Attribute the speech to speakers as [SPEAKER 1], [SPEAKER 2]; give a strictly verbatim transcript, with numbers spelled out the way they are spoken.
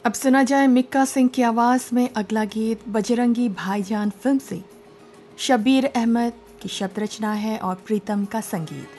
[SPEAKER 1] अब सुना जाए मिक्का सिंह की आवाज़ में अगला गीत बजरंगी भाईजान फिल्म से। शब्बीर अहमद की शब्द रचना है और प्रीतम का संगीत।